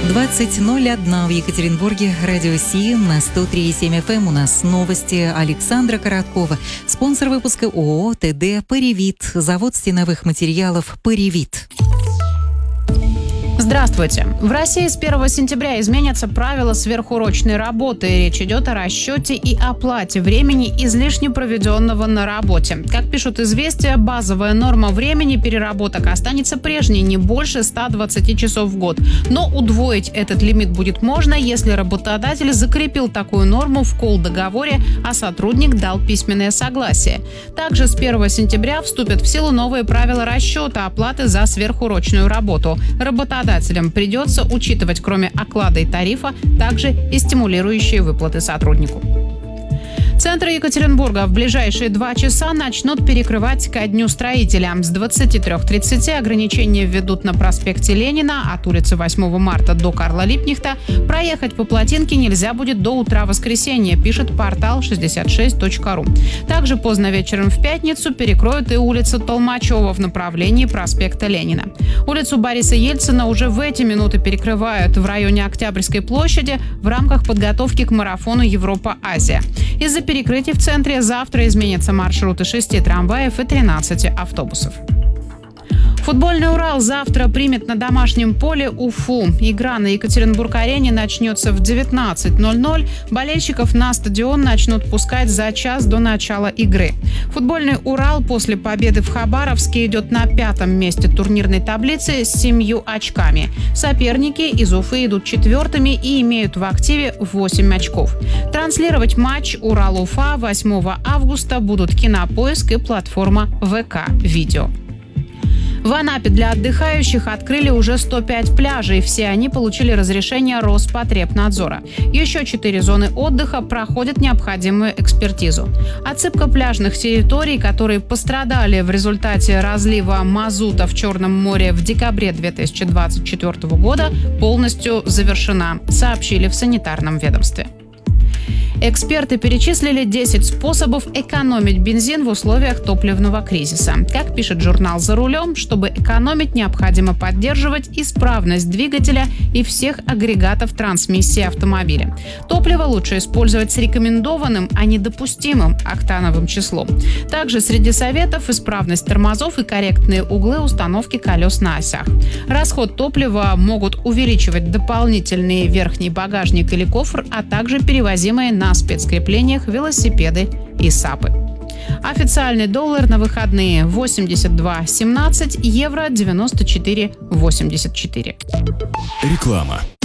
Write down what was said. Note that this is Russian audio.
20:01 в Екатеринбурге. Радио Си на 103,7 FM. У нас новости Александра Короткова. Спонсор выпуска ООО ТД «Паревит». Завод стеновых материалов «Паревит». Здравствуйте. В России с 1 сентября изменятся правила сверхурочной работы. Речь идет о расчете и оплате времени, излишне проведенного на работе. Как пишут «Известия», базовая норма времени переработок останется прежней, не больше 120 часов в год. Но удвоить этот лимит будет можно, если работодатель закрепил такую норму в колл-договоре, а сотрудник дал письменное согласие. Также с 1 сентября вступят в силу новые правила расчета оплаты за сверхурочную работу. Работодателям придется учитывать, кроме оклада и тарифа, также и стимулирующие выплаты сотруднику. Центр Екатеринбурга в ближайшие 2 часа начнут перекрывать ко Дню строителя. С 23:30 ограничения введут на проспекте Ленина от улицы 8 марта до Карла Липкнехта. Проехать по Плотинке нельзя будет до утра воскресенья, пишет портал 66.ru. Также поздно вечером в пятницу перекроют и улицу Толмачева в направлении проспекта Ленина. Улицу Бориса Ельцина уже в эти минуты перекрывают в районе Октябрьской площади в рамках подготовки к марафону Европа-Азия. Из-за перекрытий в центре завтра изменятся маршруты 6 трамваев и 13 автобусов. Футбольный «Урал» завтра примет на домашнем поле Уфу. Игра на Екатеринбург-арене начнется в 19:00. Болельщиков на стадион начнут пускать за час до начала игры. Футбольный «Урал» после победы в Хабаровске идет на 5-м месте турнирной таблицы с 7 очками. Соперники из Уфы идут 4-ми и имеют в активе 8 очков. Транслировать матч «Урал-Уфа» 8 августа будут Кинопоиск и платформа ВК-Видео. В Анапе для отдыхающих открыли уже 105 пляжей. Все они получили разрешение Роспотребнадзора. Еще 4 зоны отдыха проходят необходимую экспертизу. Отсыпка пляжных территорий, которые пострадали в результате разлива мазута в Черном море в декабре 2024 года, полностью завершена, сообщили в санитарном ведомстве. Эксперты перечислили 10 способов экономить бензин в условиях топливного кризиса. Как пишет журнал «За рулем», чтобы экономить, необходимо поддерживать исправность двигателя и всех агрегатов трансмиссии автомобиля. Топливо лучше использовать с рекомендованным, а не допустимым октановым числом. Также среди советов исправность тормозов и корректные углы установки колес на осях. Расход топлива могут увеличивать дополнительный верхний багажник или кофр, а также перевозимые на спецкреплениях велосипеды и САПы. Официальный доллар на выходные 82.17, евро 94.84. Реклама.